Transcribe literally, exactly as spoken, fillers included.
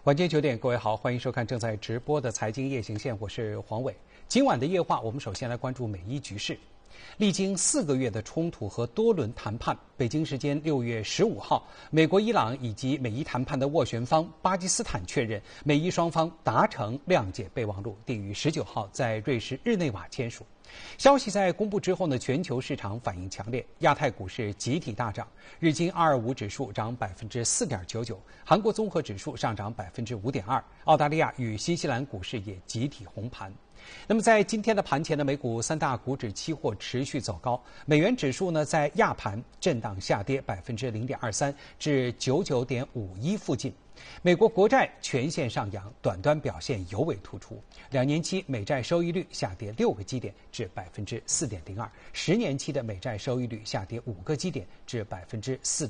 晚间九点，各位好，欢迎收看正在直播的财经夜行线，我是黄伟。今晚的夜话，我们首先来关注美伊局势。历经四个月的冲突和多轮谈判，北京时间六月十五号，美国、伊朗以及美伊谈判的斡旋方巴基斯坦确认，美伊双方达成谅解备忘录，定于十九号在瑞士日内瓦签署。消息在公布之后呢，全球市场反应强烈，亚太股市集体大涨，日经二二五指数涨百分之四点九九，韩国综合指数上涨百分之五点二，澳大利亚与新西兰股市也集体红盘。那么在今天的盘前呢，美股三大股指期货持续走高，美元指数呢在亚盘震荡下跌百分之零点二三至九九点五一附近。美国国债全线上扬，短端表现尤为突出，两年期美债收益率下跌六个基点至百分之四点零二，十年期的美债收益率下跌五个基点至百分之四。